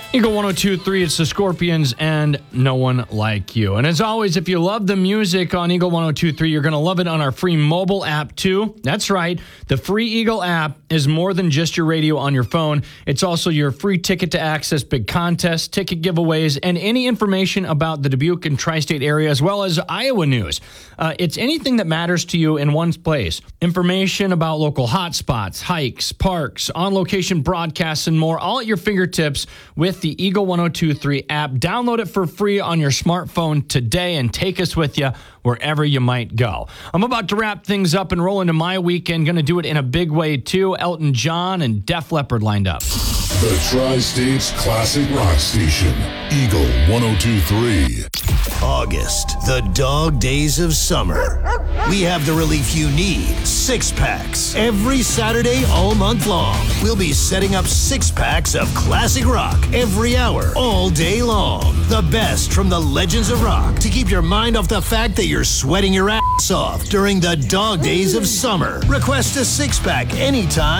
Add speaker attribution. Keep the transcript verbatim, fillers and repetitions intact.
Speaker 1: Eagle one oh two point three, it's the Scorpions and No One Like You. And as always, if you love the music on Eagle one oh two point three, you're going to love it on our free mobile app too. That's right. The free Eagle app is more than just your radio on your phone. It's also your free ticket to access big contests, ticket giveaways, and any information about the Dubuque and tri-state area, as well as Iowa news. Uh, it's anything that matters to you in one place. Information about local hotspots, hikes, parks, on-location broadcasts, and more, all at your fingertips with the Eagle one oh two point three app. Download it for free on your smartphone today and take us with you wherever you might go. I'm about to wrap things up and roll into my weekend. Going to do it in a big way, too. Elton John and Def Leppard lined up.
Speaker 2: The Tri-State's classic rock station, Eagle one oh two point three.
Speaker 3: August, the dog days of summer. We have the relief you need, six packs. Every Saturday all month long, we'll be setting up six packs of classic rock every hour, all day long. The best from the legends of rock to keep your mind off the fact that you're sweating your ass off during the dog days of summer. Request a six pack anytime